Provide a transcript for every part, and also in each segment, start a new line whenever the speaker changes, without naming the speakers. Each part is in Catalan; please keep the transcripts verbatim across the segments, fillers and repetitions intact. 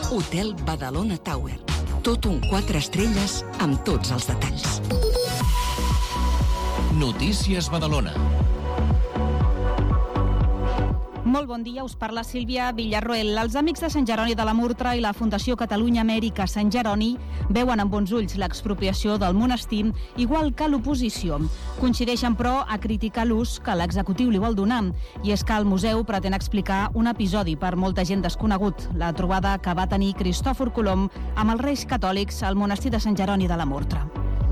Hotel Badalona Tower. Tot un quatre estrelles amb tots els detalls.
Notícies Badalona.
Molt bon dia, us parla Sílvia Villarroel. Els Amics de Sant Jeroni de la Murtra i la Fundació Catalunya Amèrica Sant Jeroni veuen amb bons ulls l'expropiació del monestir, igual que l'oposició. Coincideixen, però, a criticar l'ús que l'executiu li vol donar. I és que el museu pretén explicar un episodi per molta gent desconegut, la trobada que va tenir Cristòfor Colom amb els Reis Catòlics al monestir de Sant Jeroni de la Murtra.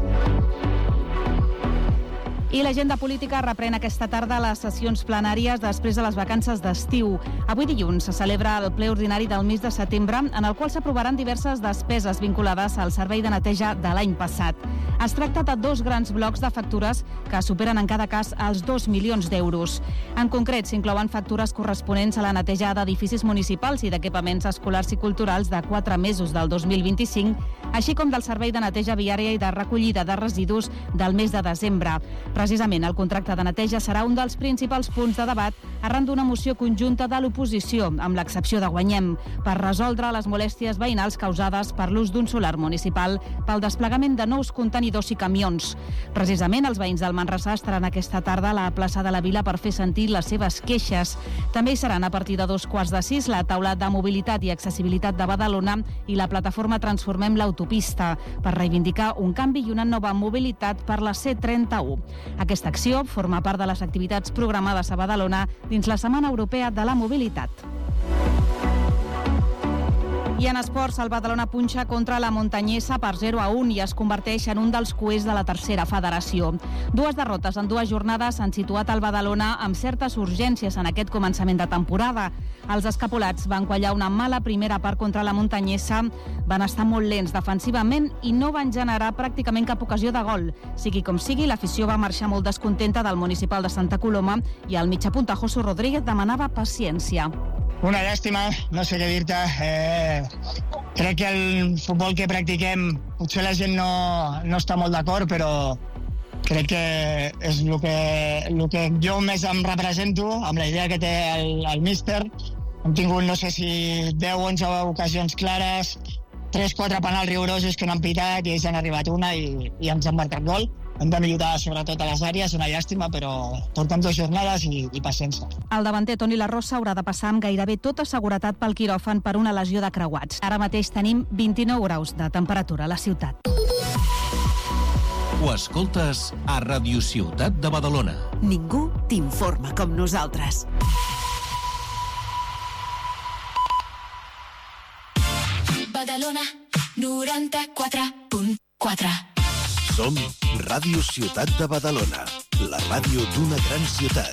I l'agenda política reprèn aquesta tarda les sessions plenàries després de les vacances d'estiu. Avui dilluns se celebra el ple ordinari del mes de setembre, en el qual s'aprovaran diverses despeses vinculades al servei de neteja de l'any passat. Es tracta de dos grans blocs de factures que superen en cada cas els dos milions d'euros. En concret, s'inclouen factures corresponents a la neteja d'edificis municipals i d'equipaments escolars i culturals de quatre mesos del dos mil vint-i-cinc, així com del servei de neteja viària i de recollida de residus del mes de desembre. Precisament, el contracte de neteja serà un dels principals punts de debat arran d'una moció conjunta de l'oposició, amb l'excepció de Guanyem, per resoldre les molèsties veïnals causades per l'ús d'un solar municipal pel desplegament de nous contenidors i camions. Precisament, els veïns del Manresà estaran aquesta tarda a la plaça de la Vila per fer sentir les seves queixes. També hi seran a partir de dos quarts de sis la taula de mobilitat i accessibilitat de Badalona i la plataforma Transformem l'autopista, per reivindicar un canvi i una nova mobilitat per la C trenta-u. Aquesta acció forma part de les activitats programades a Badalona dins la Setmana Europea de la Mobilitat. I en esports, el Badalona punxa contra la Montanyesa per zero a un i es converteix en un dels cuers de la tercera federació. Dues derrotes en dues jornades han situat el Badalona amb certes urgències en aquest començament de temporada. Els escapolats van quallar una mala primera part contra la Montanyesa, van estar molt lents defensivament i no van generar pràcticament cap ocasió de gol. Sigui com sigui, l'afició va marxar molt descontenta del municipal de Santa Coloma i el mitjapunta Josu Rodríguez demanava paciència.
Una llàstima, no sé què dir-te. Eh, crec que el futbol que practiquem potser la gent no, no està molt d'acord, però crec que és el que, el que jo més em represento, amb la idea que té el, el míster. Hem tingut, no sé si deu o onze ocasions clares, tres quatre penals rigorosos que no han pitat i ells han arribat una i, i ens han marcat gol. Hem de millorar sobretot a les àrees, una llàstima, però portem dues jornades i, i paciència.
El davanter Toni La Rosa haurà de passar amb gairebé tota seguretat pel quiròfan per una lesió de creuats. Ara mateix tenim vint-i-nou graus de temperatura a la ciutat.
Ho escoltes a Ràdio Ciutat de Badalona.
Ningú t'informa com nosaltres.
Badalona noranta-quatre punt quatre.
Som Ràdio Ciutat de Badalona, la ràdio d'una gran ciutat.